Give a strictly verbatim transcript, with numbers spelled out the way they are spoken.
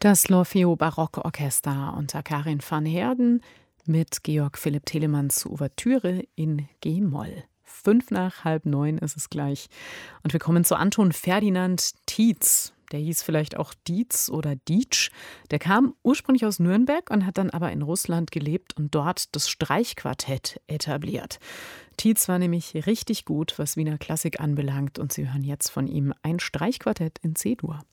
Das L'Orfeo Barockorchester unter Karin van Heerden mit Georg Philipp Telemanns Ouvertüre in G-Moll. Fünf nach halb neun ist es gleich. Und wir kommen zu Anton Ferdinand Tietz. Der hieß vielleicht auch Dietz oder Dietsch. Der kam ursprünglich aus Nürnberg und hat dann aber in Russland gelebt und dort das Streichquartett etabliert. Tietz war nämlich richtig gut, was Wiener Klassik anbelangt. Und Sie hören jetzt von ihm ein Streichquartett in C-Dur.